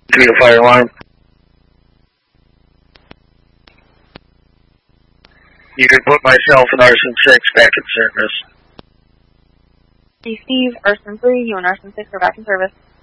To the fire alarm. You can put myself and Arson 6 back in service. Steve, Arson 3, you and Arson 6 are back in service.